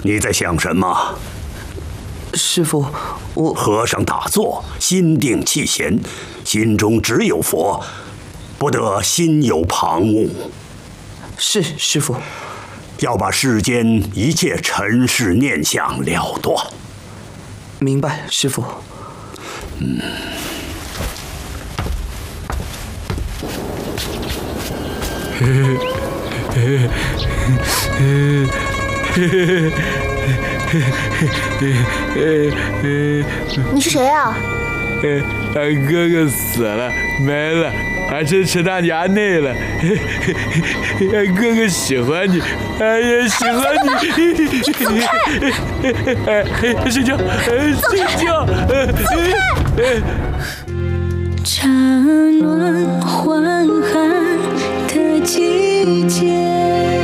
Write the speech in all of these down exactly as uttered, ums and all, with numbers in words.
你在想什么？ 师父，我和尚打坐，心定气闲，心中只有佛，不得心有旁骛。 是师父。 要把世间一切尘世念想了断。 明白，师父。 嗯。 你是谁啊？ 呃，哥哥死了，没了，还是吃他娘内了。哥哥喜欢你，哎呀，喜欢你。睡觉，睡觉。 乍暖还寒的季节。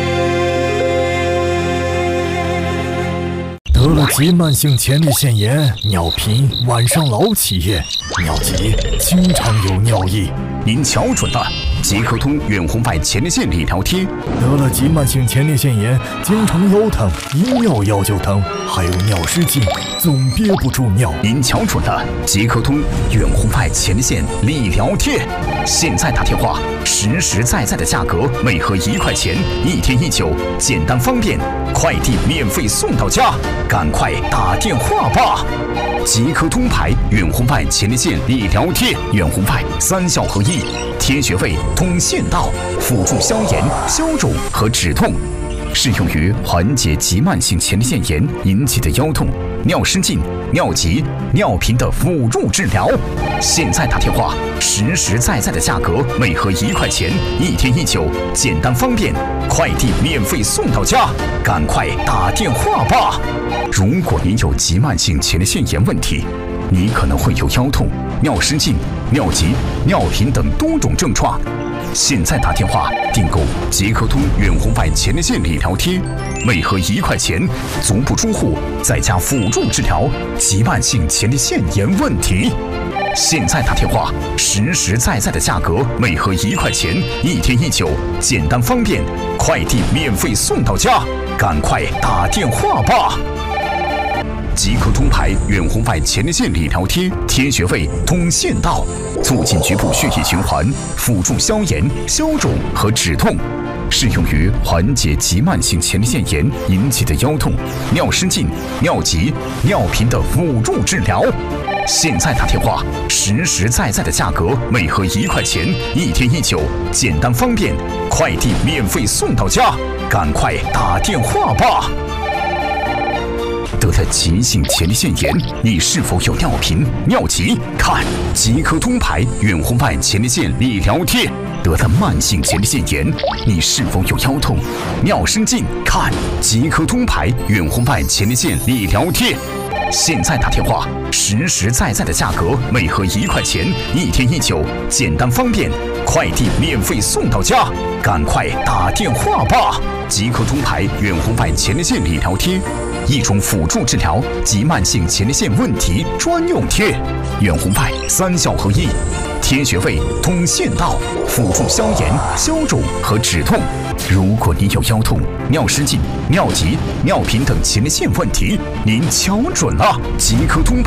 得了急慢性前列腺炎，尿频，晚上老起夜，尿急，经常有尿意。 您瞧准了，即刻通远红外前列腺理疗贴。 得了急慢性前列腺炎，经常腰疼，一尿腰就疼，还有尿失禁，总憋不住尿。 您瞧准了，即刻通远红外前列腺理疗贴。现在打电话，实实在在的价格，每盒一块钱，一天一九，简单方便，快递免费送到家，赶快打电话吧！即刻通牌远红外前列腺理疗贴，远红外三效合一，贴穴位、通腺道，辅助消炎、消肿和止痛，适用于缓解急慢性前列腺炎引起的腰痛、尿失禁、尿急、尿频的辅助治疗。现在打电话，实实在在的价格，每盒一块钱，一天一九，简单方便，快递免费送到家，赶快打电话吧！如果您有急慢性前列腺炎问题，你可能会有腰痛、尿失禁、尿急、尿频等多种症状。现在打电话订购即刻通远红外前列腺理疗贴，每盒一块钱，足不出户，在家辅助治疗急慢性前列腺炎问题。现在打电话，实实在在的价格，每盒一块钱，一天一九，简单方便，快递免费送到家，赶快打电话吧！即刻通牌远红外前列腺理疗贴，贴穴位、通腺道，促进局部血液循环，辅助消炎、消肿和止痛，适用于缓解急慢性前列腺炎引起的腰痛、尿失禁、尿急、尿频的辅助治疗。现在打电话，实实在在的价格，每盒一块钱，一天一九，简单方便，快递免费送到家，赶快打电话吧！得了急性前列腺炎，你是否有尿频、尿急？看即刻通牌远红外前列腺理疗贴。得了慢性前列腺炎，你是否有腰痛、尿失禁？看即刻通牌远红外前列腺理疗贴。现在打电话，实实在在的价格，每盒一块钱，一天一九，简单方便，快递免费送到家，赶快打电话吧！即刻通牌远红外前列腺理疗贴，一种辅助治疗急慢性前列腺问题专用贴，远红外三效合一，贴穴位、通腺道，辅助消炎、消肿和止痛。如果你有腰痛、尿失禁、尿急、尿频等前列腺问题，您瞧准了，即刻通